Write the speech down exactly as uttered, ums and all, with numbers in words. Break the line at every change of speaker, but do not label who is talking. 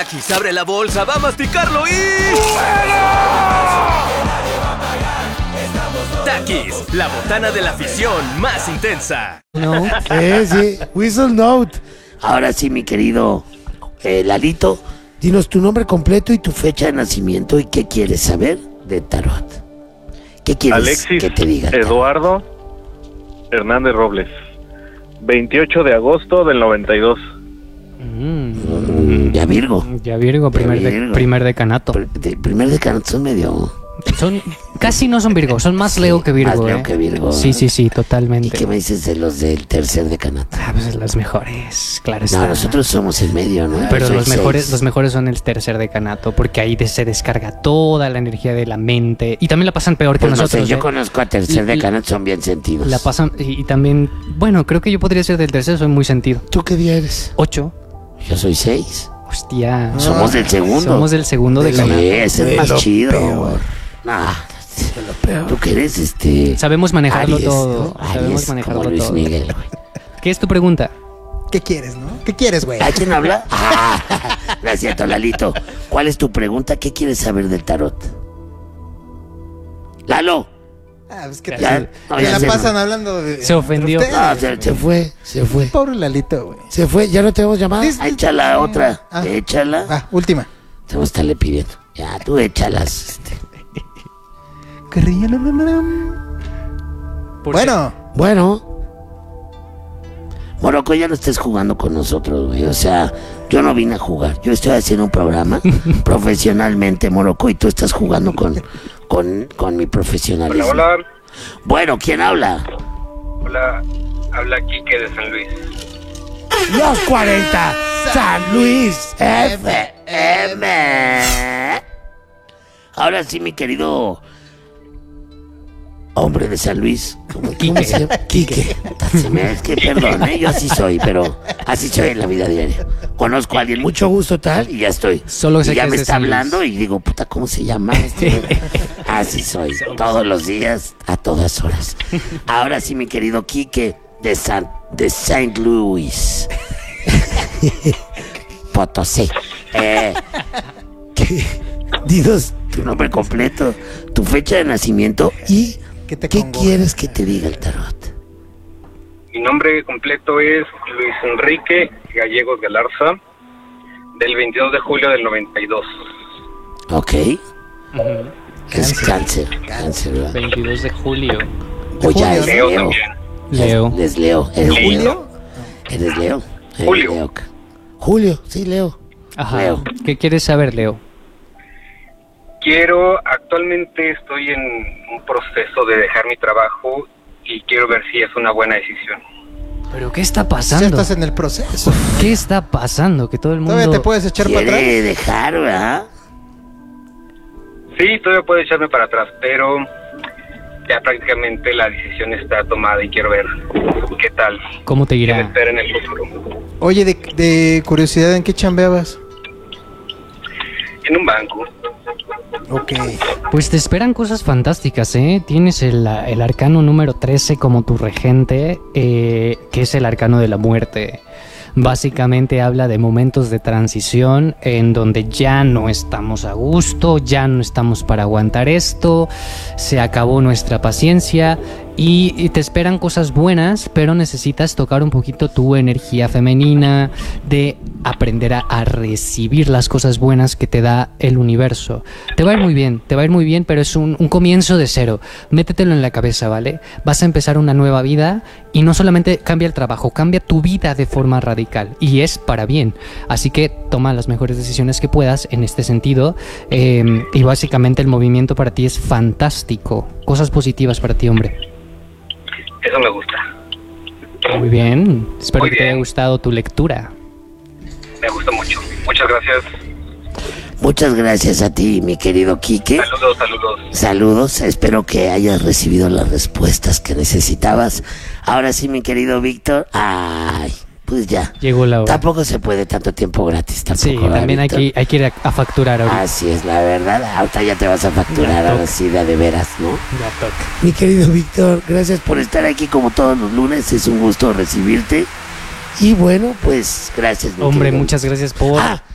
Takis abre la bolsa, va a masticarlo y... Takis, la botana de la afición más intensa.
No. Eh, sí, Whistle Note. Ahora sí, mi querido eh, Lalito, dinos tu nombre completo y tu fecha de nacimiento y qué quieres saber de tarot. ¿Qué quieres
Alexis
que te diga?
Eduardo Hernández Robles, veintiocho de agosto del noventa y dos.
Mm, ya Virgo.
Ya Virgo, primer,
Ya Virgo.
De, primer decanato.
Pr- de- primer decanato son medio...
Son, casi no son Virgo, son más
Sí,
Leo que Virgo.
más Leo
eh.
que Virgo.
Sí, sí, sí,
¿Y
totalmente.
qué me dices de los del tercer decanato?
Ah, pues las mejores, claro está.
No, nosotros somos el medio, ¿no?
Pero
Soy
los mejores,
seis.
los mejores son el tercer decanato, porque ahí de- se descarga toda la energía de la mente. Y también la pasan peor que
Pues no
nosotros.
sé, yo
¿eh?
conozco a tercer
Y- y-
decanato, son bien sentidos.
La pasan, y, y también, bueno, creo que yo podría ser del tercer, soy muy sentido.
¿Tú qué día eres?
Ocho.
Yo soy seis.
Hostia.
Somos del segundo.
Somos del segundo
Sí,
decanato.
ese
De
es más
lo
chido.
peor.
Nah, tú que eres este...
Sabemos manejarlo
Aries,
todo.
¿no?
Sabemos
Aries,
manejarlo
como Luis
todo.
Miguel, güey.
¿Qué es tu pregunta?
¿Qué quieres, no? ¿Qué quieres, güey?
¿A quién habla? Ah, no es cierto, Lalito. ¿Cuál es tu pregunta? ¿Qué quieres saber del tarot? Lalo.
Ah, pues que
Ya,
te,
no,
te
ya
la
se-
pasan hablando de...
Se ofendió.
entre
No,
ustedes,
se, se fue, se fue.
Pobre Lalito, güey.
Se fue, ya no tenemos llamada.
Listo.
Échala otra.
Ah.
Échala.
Ah, última.
Tenemos que estarle pidiendo. Ya, tú échalas. Este.
¿Por
Bueno,
Bueno. Morocco, ya no estés jugando con nosotros, güey. O sea, yo no vine a jugar. Yo estoy haciendo un programa profesionalmente, Morocco, y tú estás jugando con, con, con mi profesionalismo.
Hola, hola.
Bueno, ¿quién habla?
Hola, habla Quique de San Luis.
Los cuarenta, San Luis F M. Ahora sí, mi querido hombre de San Luis. ¿Cómo, cómo
Quique.
se llama? Quique. Se me- Es que perdón, ¿eh? Yo así soy, pero así soy en la vida diaria. Conozco a alguien, mucho gusto tal, y ya estoy.
Solo sé
y ya
que es
me
de
está
San Luis.
hablando y digo, puta, ¿cómo se llama este? Así soy, todos los días, a todas horas. Ahora sí, mi querido Quique de San, de Saint Louis. Potosí. Eh, ¿qué? Dinos tu nombre completo, tu fecha de nacimiento y
¿Qué te
qué
congoja?
quieres que te diga el tarot.
Mi nombre completo es Luis Enrique Gallegos Galarza, del veintidós de julio del noventa y dos.
Ok. Es cáncer. Cáncer, ¿verdad?
veintidós de julio.
O ya es
Leo
Leo.
también.
Leo.
Es Leo. ¿Eres
Julio.
Leo? ¿Eres Leo? Eres
Julio.
Leo. Julio, sí, Leo.
Ajá.
Leo.
¿Qué quieres saber, Leo?
Quiero, actualmente estoy en un proceso de dejar mi trabajo y quiero ver si es una buena decisión.
¿Pero qué está
ya
pasando?
estás en el proceso.
¿Qué está pasando? Que todo el mundo...
Todavía te puedes echar para atrás.
Quiere dejar, ¿verdad?
Sí, todavía puedo echarme para atrás, pero ya prácticamente la decisión está tomada y quiero ver qué tal,
¿Cómo te
qué me
irá?
espera en el futuro.
Oye, de, de curiosidad, ¿en qué chambeabas?
En un banco.
Ok.
Pues te esperan cosas fantásticas, ¿eh? Tienes el, el arcano número trece como tu regente, eh, que es el arcano de la muerte. Básicamente habla de momentos de transición en donde ya no estamos a gusto, ya no estamos para aguantar esto, se acabó nuestra paciencia y, y te esperan cosas buenas, pero necesitas tocar un poquito tu energía femenina, de aprender a, a recibir las cosas buenas que te da el universo. Te va a ir muy bien, te va a ir muy bien, pero es un, un comienzo de cero. Métetelo en la cabeza, ¿vale? Vas a empezar una nueva vida y no solamente cambia el trabajo, cambia tu vida de forma radical y es para bien. Así que toma las mejores decisiones que puedas en este sentido eh, y básicamente el movimiento para ti es fantástico. Cosas positivas para ti, hombre.
Eso me gusta.
Muy bien. Espero
Muy
que te
bien.
haya gustado tu lectura.
Me gusta mucho. Muchas gracias.
Muchas gracias a ti, mi querido Quique.
Saludos, saludos.
Saludos, espero que hayas recibido las respuestas que necesitabas. Ahora sí, mi querido Víctor. Ay, pues ya.
Llegó la hora.
Tampoco se puede tanto tiempo gratis, tampoco.
Sí,
¿verdad,
también hay
Víctor?
que, hay que ir a, a facturar ahorita.
Así es, la verdad. Ahorita ya te vas a facturar,
Ya
ahora
toca.
sí, de, de veras, ¿no?
Ya toca.
Mi querido Víctor, gracias por estar aquí como todos los lunes. Es un gusto recibirte. Y bueno, pues gracias. mi
Hombre,
querido
muchas gracias por...
Ah,